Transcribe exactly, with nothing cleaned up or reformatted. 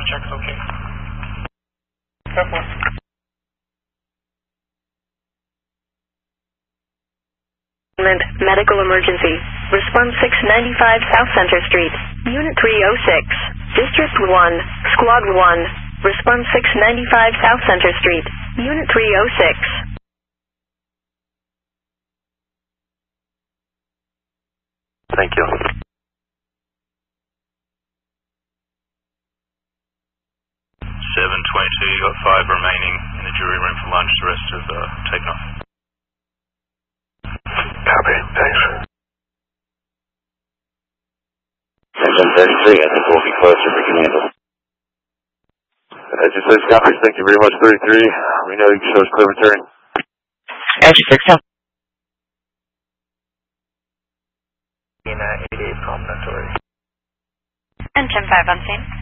check's okay. Careful. Medical emergency. Response six ninety-five South Center Street. Unit three oh six. District one. Squad one. Response six ninety-five South Center Street. Unit three oh six. Thank you. seven twenty-two, you got five remaining in the jury room for lunch. The rest have uh, taken off. Copy. Thanks. Engine thirty-three, I think we'll be closer if we can handle. Engine six, copy. Thank you very much, thirty-three. We know you can show us clear return. Engine six, no. In uh, eighty-eight complimentary. Engine five on scene.